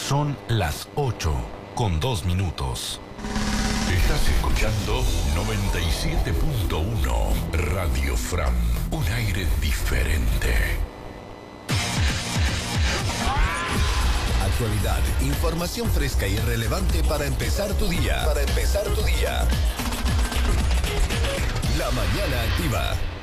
Son las 8:02. Estás escuchando 97.1 Radio Fram. Un aire diferente. Actualidad, información fresca y relevante para empezar tu día. La mañana activa.